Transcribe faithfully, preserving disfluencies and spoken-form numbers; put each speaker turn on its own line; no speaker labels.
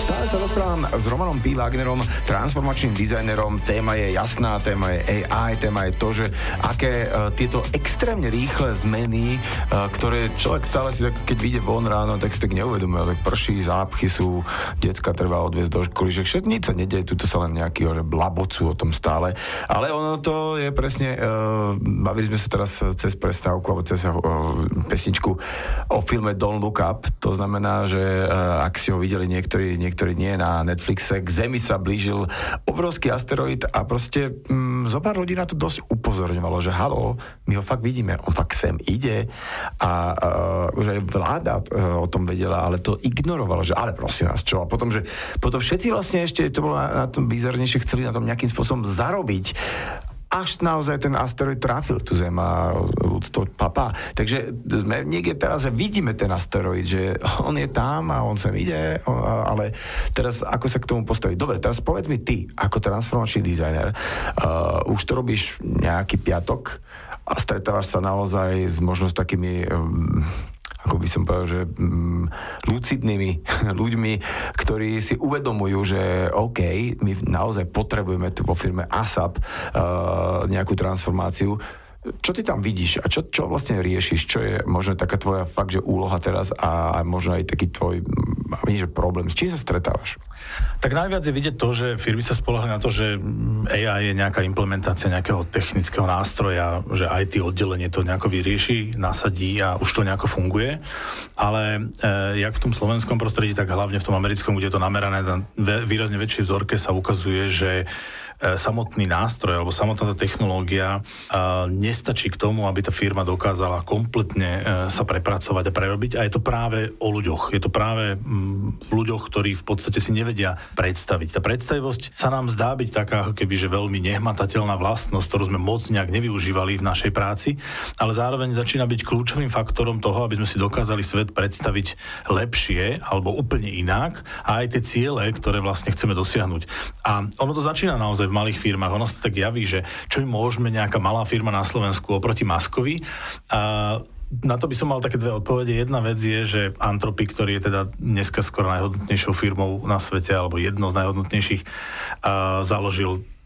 Stále sa rozprávam s Romanom P. Wagnerom, transformačným dizajnerom. Téma je jasná, téma je á í, téma je to, že aké uh, tieto extrémne rýchle zmeny, uh, ktoré človek stále si, tak, keď vyjde von ráno, tak si tak neuvedomuje, tak prší, zápchy sú, decka treba odviesť do školy, že všetko nič sa nedieje, tuto sa len nejaký že blabocú o tom stále. Ale ono to je presne, uh, bavili sme sa teraz cez prestávku alebo cez uh, pesničku o filme Don't Look Up. To znamená, že uh, ak si ho videli niektorí, niektorí nie na Netflixe, k Zemi sa blížil obrovský asteroid a proste mm, zo pár ľudí na to dosť upozorňovalo, že halo, my ho fakt vidíme, on fakt sem ide a uh, už aj vláda uh, o tom vedela, ale to ignorovalo, že ale prosím nás, čo? A potom, že potom všetci vlastne ešte, to bolo na, na tom bizarnejšie, chceli na tom nejakým spôsobom zarobiť, až naozaj ten asteroid trafil tú Zem a ľudstvo papá. Takže sme niekde teraz, že vidíme ten asteroid, že on je tam a on sem ide, ale teraz ako sa k tomu postaviť? Dobre, teraz povedz mi ty, ako transformačný dizajner, uh, už to robíš nejaký piatok a stretávaš sa naozaj s možno s takými um, ako by som povedal, že mm, lucidnými ľuďmi, ktorí si uvedomujú, že OK, my naozaj potrebujeme tu vo firme ASAP uh, nejakú transformáciu. Čo ty tam vidíš a čo, čo vlastne riešiš? Čo je možno taká tvoja fakt, že úloha teraz a, a možno aj taký tvoj vidíš, že problém? S čím sa stretávaš?
Tak najviac je vidieť to, že firmy sa spoľahajú na to, že á í je nejaká implementácia nejakého technického nástroja, že í té oddelenie to nejako vyrieši, nasadí a už to nejako funguje. Ale e, jak v tom slovenskom prostredí, tak hlavne v tom americkom, kde je to namerané na výrazne väčšej vzorke, sa ukazuje, že samotný nástroj alebo samotná tá technológia uh, nestačí k tomu, aby tá firma dokázala kompletne uh, sa prepracovať a prerobiť. A je to práve o ľuďoch. Je to práve um, v ľuďoch, ktorí v podstate si nevedia predstaviť. Tá predstavivosť sa nám zdá byť taká, ako keby, že veľmi nehmatateľná vlastnosť, ktorú sme moc nejak nevyužívali v našej práci, ale zároveň začína byť kľúčovým faktorom toho, aby sme si dokázali svet predstaviť lepšie alebo úplne inak a aj tie ciele, ktoré vlastne chceme dosiahnuť. A ono to začína naozaj v malých firmách. Ono sa tak javí, že čo im môžeme nejaká malá firma na Slovensku oproti Muskovi. A na to by som mal také dve odpovede. Jedna vec je, že Anthropic, ktorý je teda dneska skoro najhodnotnejšou firmou na svete, alebo jednou z najhodnotnejších, a založil